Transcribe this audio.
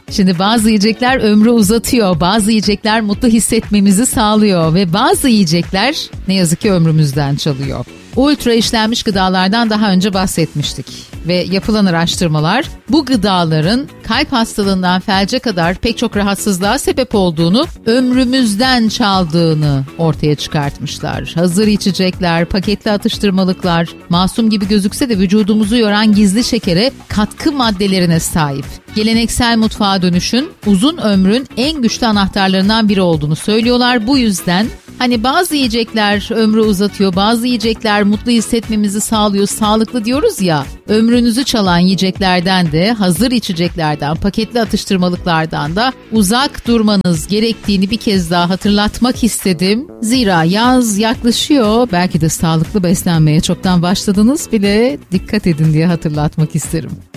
Şimdi bazı yiyecekler ömrü uzatıyor, bazı yiyecekler mutlu hissetmemizi sağlıyor ve bazı yiyecekler ne yazık ki ömrümüzden çalıyor. Ultra işlenmiş gıdalardan daha önce bahsetmiştik ve yapılan araştırmalar bu gıdaların kalp hastalığından felce kadar pek çok rahatsızlığa sebep olduğunu, ömrümüzden çaldığını ortaya çıkartmışlar. Hazır içecekler, paketli atıştırmalıklar, masum gibi gözükse de vücudumuzu yoran gizli şekere, katkı maddelerine sahip. Geleneksel mutfağa dönüşün uzun ömrün en güçlü anahtarlarından biri olduğunu söylüyorlar. Bu yüzden hani bazı yiyecekler ömrü uzatıyor, bazı yiyecekler mutlu hissetmemizi sağlıyor, sağlıklı diyoruz ya. Ömrünüzü çalan yiyeceklerden de, hazır içeceklerden, paketli atıştırmalıklardan da uzak durmanız gerektiğini bir kez daha hatırlatmak istedim. Zira yaz yaklaşıyor, belki de sağlıklı beslenmeye çoktan başladınız bile, dikkat edin diye hatırlatmak isterim.